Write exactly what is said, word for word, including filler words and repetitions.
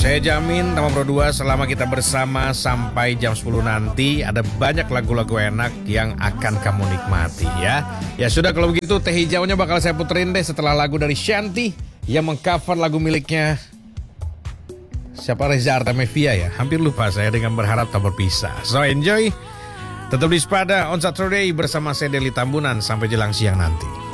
Saya jamin Tama Pro dua selama kita bersama sampai jam sepuluh nanti ada banyak lagu-lagu enak yang akan kamu nikmati ya. Ya sudah kalau begitu teh hijaunya bakal saya puterin deh setelah lagu dari Shanty yang mengcover lagu miliknya siapa, Reza Artamevia ya. Hampir lupa saya dengan berharap tak berpisah. So enjoy. Tetap di Spada on Saturday bersama saya Deli Tambunan sampai jelang siang nanti.